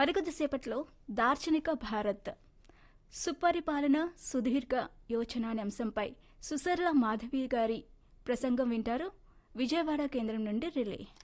మరికొద్దిసేపట్లో దార్శనిక భారత్ సుపరిపాలన సుదీర్ఘ యోచన అనే అంశంపై సుసర్ల మాధవి గారి ప్రసంగం వింటారు. విజయవాడ కేంద్రం నుండి రిలే.